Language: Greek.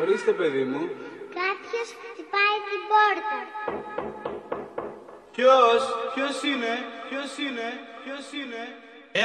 Ορίστε, παιδί μου. Κάποιος χτυπάει την πόρτα. Ποιος είναι, ποιος είναι, ποιος είναι?